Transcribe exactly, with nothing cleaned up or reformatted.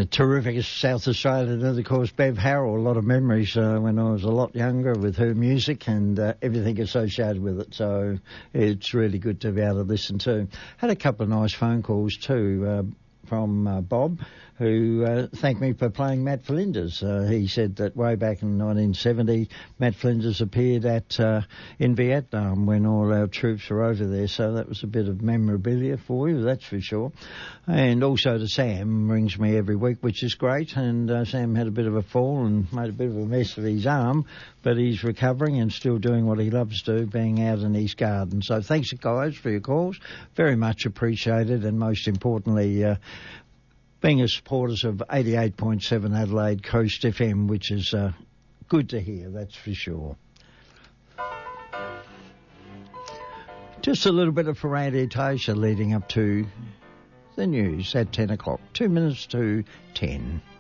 terrific South Australian, and of course Bev Harrell. A lot of memories uh, when I was a lot younger with her music and uh, everything associated with it. So it's really good to be able to listen to. Had a couple of nice phone calls too uh, from uh, Bob, who uh, thanked me for playing Matt Flinders. Uh, he said that way back in nineteen seventy, Matt Flinders appeared at uh, in Vietnam when all our troops were over there, so that was a bit of memorabilia for you, that's for sure. And also to Sam, rings me every week, which is great, and uh, Sam had a bit of a fall and made a bit of a mess of his arm, but he's recovering and still doing what he loves to do, being out in his garden. So thanks, guys, for your calls. Very much appreciated, and most importantly, uh, being a supporters of eighty-eight point seven Adelaide Coast F M, which is uh, good to hear, that's for sure. Just a little bit of Ferrandi Taisha leading up to the news at ten o'clock. Two minutes to ten.